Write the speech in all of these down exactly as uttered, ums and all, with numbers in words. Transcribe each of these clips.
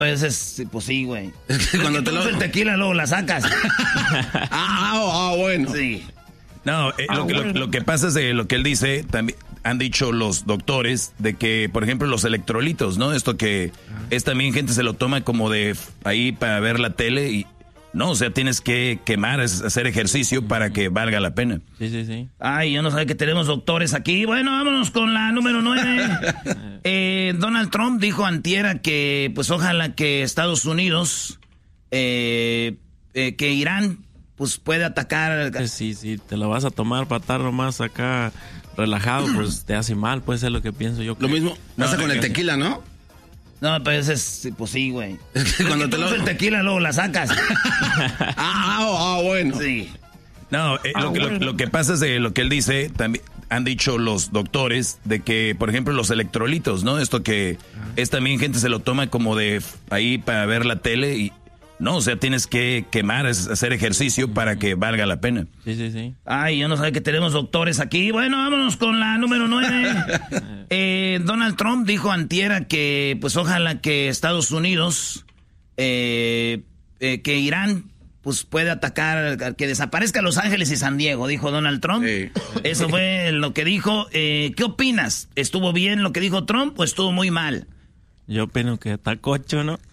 Pues, es, pues sí, güey. Es que cuando es que te lo... el tequila luego la sacas. ah, ah, bueno. Sí. No, eh, ah, lo, que, bueno. lo, lo que pasa es de lo que él dice, también han dicho los doctores de que, por ejemplo, los electrolitos, ¿no? Esto que es también gente se lo toma como de ahí para ver la tele y no, o sea, tienes que quemar, es hacer ejercicio para que valga la pena. Sí, sí, sí. Ay, yo no sabía que tenemos doctores aquí. Bueno, vámonos con la número nueve. eh, Donald Trump dijo antiera que, pues, ojalá que Estados Unidos, eh, eh, que Irán, pues, puede atacar. Pues sí, sí, te lo vas a tomar para estar nomás acá relajado, pues te hace mal, puede ser lo que pienso yo. Lo mismo pasa no, con el tequila, ¿no? No, pues es, pues sí, güey. Es que cuando es que te lo... el tequila luego la sacas. ah, ah, bueno. Sí. No, eh, ah, lo, bueno. lo, lo que pasa es de lo que él dice, también han dicho los doctores de que, por ejemplo, los electrolitos, ¿no? Esto que es también gente se lo toma como de ahí para ver la tele y no, o sea, tienes que quemar, es hacer ejercicio para que valga la pena. Sí, sí, sí. Ay, yo no sabía que tenemos doctores aquí. Bueno, vámonos con la número nueve. eh, Donald Trump dijo antiera que, pues, ojalá que Estados Unidos, eh, eh, que Irán, pues, puede atacar, que desaparezca Los Ángeles y San Diego, dijo Donald Trump. Sí. Eso fue lo que dijo. Eh, ¿Qué opinas? ¿Estuvo bien lo que dijo Trump o estuvo muy mal? Yo opino que está cocho, ¿no?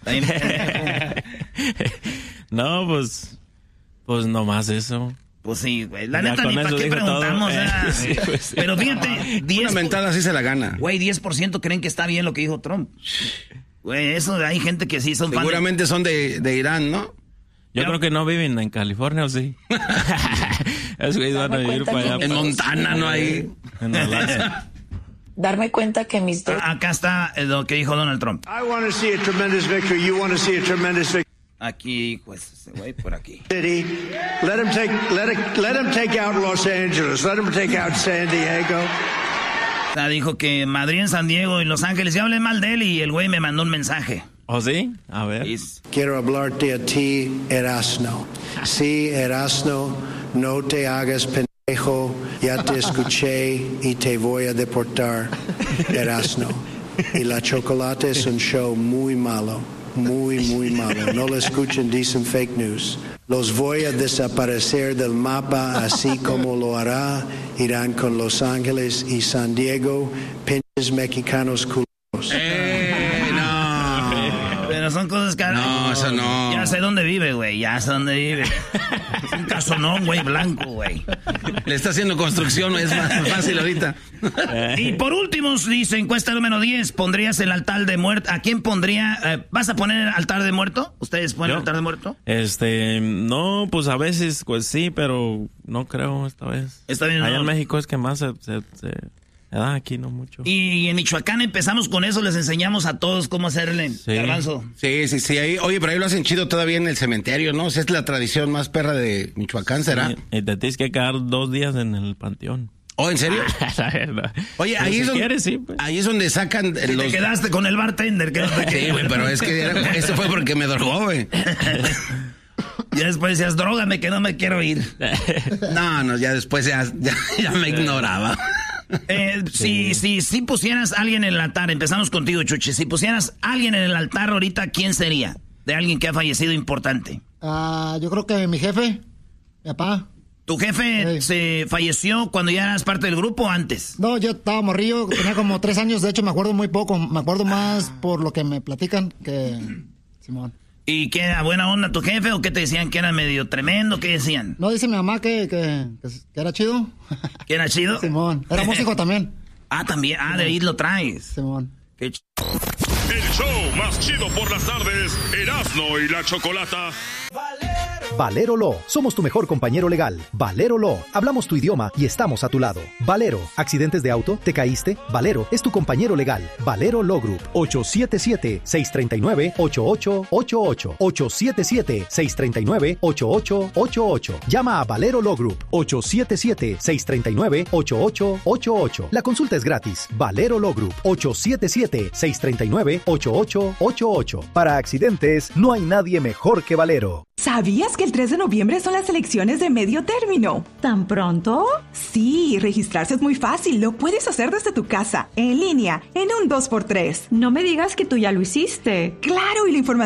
No, pues, pues nomás eso. Pues sí, güey. La Ya neta, con ni para eso qué dijo preguntamos. todo. ¿eh? Eh, sí, pues, sí. Pero fíjate, diez Una mentada sí se la gana. Güey, diez por ciento creen que está bien lo que dijo Trump. Güey, eso hay gente que sí son Seguramente fan de... son de, de Irán, ¿no? Yo creo que no viven en California, ¿o sí? Esos güeyes van a vivir para allá. En Montana, ¿no? Ahí. En Alaska. Darme cuenta que mis dos... Acá está lo que dijo Donald Trump. I want to see a tremendous victory. You want to see a tremendous victory. Aquí, pues, ese güey por aquí. City. Let him take, let it, let him take out Los Angeles. Let him take out San Diego. O sea, dijo que Madrid, San Diego y Los Ángeles. Ya hablé mal de él y el güey me mandó un mensaje. ¿Oh, sí? A ver. Es... Quiero hablarte a ti, Erasno. Sí, Erasno, no te hagas pendejo. Ya te escuché y te voy a deportar, Erasno. Y la chocolate es un show muy malo. Muy, muy malo. No lo escuchen, dicen fake news. Los voy a desaparecer del mapa, así como lo hará Irán con Los Ángeles y San Diego. Pinches mexicanos culos. Eh, no. Pero son cosas que... No, eso no. Ya sé dónde vive, güey. Ya sé dónde vive. Es un casonón, güey, blanco, güey. Le está haciendo construcción, es más fácil ahorita. Y por último, dice encuesta número diez, ¿pondrías el altar de muerto? ¿A quién pondría? Eh, ¿Vas a poner el altar de muerto? ¿Ustedes ponen el altar de muerto? Este, no, pues a veces, pues sí, pero no creo esta vez. Está bien, Allá no. en México es que más se, se, se da, aquí no mucho. Y en Michoacán empezamos con eso, les enseñamos a todos cómo hacerle, Sí. Garbanzo. Sí, sí, sí. Ahí, oye, pero ahí lo hacen chido todavía en el cementerio, ¿no? O sea, es la tradición más perra de Michoacán, ¿será? Y, y te tienes que quedar dos días en el panteón. ¿Oh, en serio? La verdad. Oye, Pero ahí, si es donde, quieres, sí, pues. ahí es donde sacan Y los... te quedaste con el bartender. Que no te Sí, güey, pero es que era- eso fue porque me drogó, güey. Y después decías, drógame que no me quiero ir. No, no, ya después ya, ya, ya me ignoraba. Eh, si, si, si pusieras a alguien en el altar, empezamos contigo, Chuchi. Si pusieras a alguien en el altar ahorita, ¿quién sería? De alguien que ha fallecido importante. Ah, yo creo que mi jefe, mi papá. ¿Tu jefe Sí. se falleció cuando ya eras parte del grupo o antes? No, yo estaba morrillo, tenía como tres años, de hecho me acuerdo muy poco, me acuerdo más por lo que me platican que Simón. ¿Y qué era buena onda tu jefe o qué te decían que era medio tremendo? ¿Qué decían? No, dice mi mamá que, que, que, que era chido. ¿Que era chido? Simón, era músico también. Ah, también. Ah, de ahí lo traes. Simón. Qué ch... El show más chido por las tardes, Erasmo y la Chocolata. Valero Law, somos tu mejor compañero legal. Valero Law, hablamos tu idioma y estamos a tu lado. Valero, accidentes de auto, te caíste, Valero es tu compañero legal. Valero Law Group, ocho siete siete, seis tres nueve, ocho ocho ocho ocho, ocho siete siete, seis tres nueve, ocho ocho ocho ocho. Llama a Valero Law Group, ocho siete siete, seis tres nueve, ocho ocho ocho ocho. La consulta es gratis. Valero Law Group, ocho siete siete, seis tres nueve, ocho ocho ocho ocho. Para accidentes, no hay nadie mejor que Valero. ¿Sabías que el tres de noviembre son las elecciones de medio término? ¿Tan pronto? Sí, registrarse es muy fácil. Lo puedes hacer desde tu casa, en línea, en un dos por tres. No me digas que tú ya lo hiciste. Claro, y la información